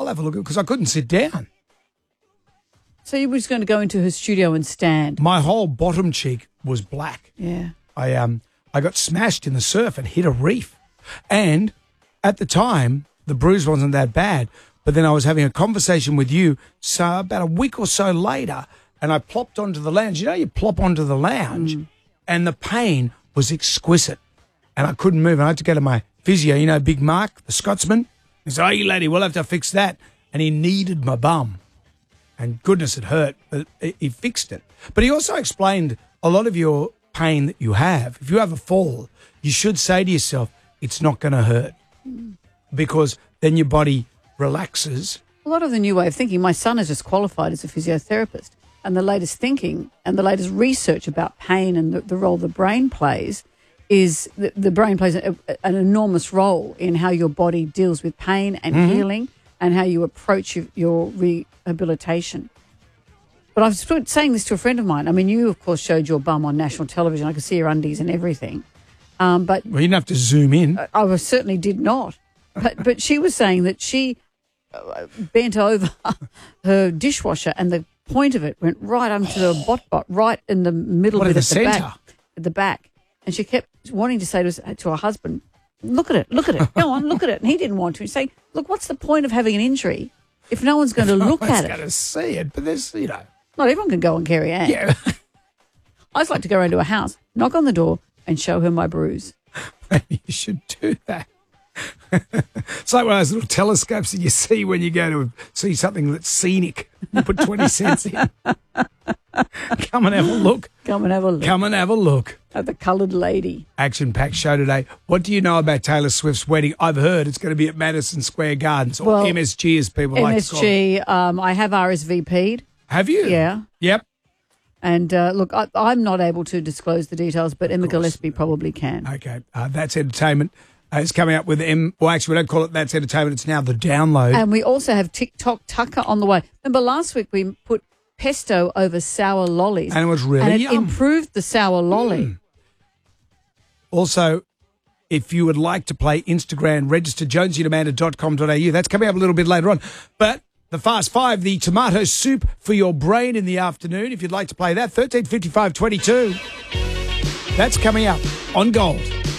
I'll have a look at it because I couldn't sit down. So you were just going to go into her studio and stand? My whole bottom cheek was black. Yeah. I got smashed in the surf and hit a reef. And at the time, the bruise wasn't that bad. But then I was having a conversation with you so about a week or so later, and I plopped onto the lounge. You know, you plop onto the lounge, and the pain was exquisite. And I couldn't move. And I had to go to my physio, you know, Big Mark, the Scotsman. He said, "Oh, you lady, we'll have to fix that." And he kneaded my bum. And goodness, it hurt, but he fixed it. But he also explained a lot of your pain that you have. If you have a fall, you should say to yourself, it's not going to hurt, because then your body relaxes. A lot of the new way of thinking. My son has just qualified as a physiotherapist, and the latest thinking and the latest research about pain and the role the brain plays is that the brain plays an enormous role in how your body deals with pain and healing, and how you approach your rehabilitation. But I was saying this to a friend of mine. I mean, you, of course, showed your bum on national television. I could see your undies and everything. But Well, you didn't have to zoom in. I certainly did not. But she was saying that she bent over her dishwasher and the point of it went right onto the bot, right in the middle What, bit at the centre? at the back. And she kept wanting to say to her husband, look at it, go on, look at it. And he didn't want to. He'd say, look, what's the point of having an injury if no one's going to look at it? going to see it, but there's, you know. Not everyone can go on Kerry Ann. Yeah. I just like to go around to a house, knock on the door and show her my bruise. Maybe you should do that. It's like one of those little telescopes that you see when you go to see something that's scenic. You put 20 cents in. Come and have a look. Come and have a look. Come and have a look. At the coloured lady. Action-packed show today. What do you know about Taylor Swift's wedding? I've heard it's going to be at Madison Square Gardens, or MSG as people like to call it. MSG, I have RSVP'd. Have you? Yeah. Yep. And look, I'm not able to disclose the details, but Emma Gillespie probably can. Okay. That's Entertainment. It's coming up with well, actually, we don't call it That's Entertainment. It's now The Download. And we also have TikTok Tucker on the way. Remember last week we put pesto over sour lollies. And it was really And it yum. improved the sour lolly. Also, if you would like to play Instagram, register jonesyandamanda.com.au. That's coming up a little bit later on. But the Fast Five, the tomato soup for your brain in the afternoon, if you'd like to play that, 135522. That's coming up on Gold.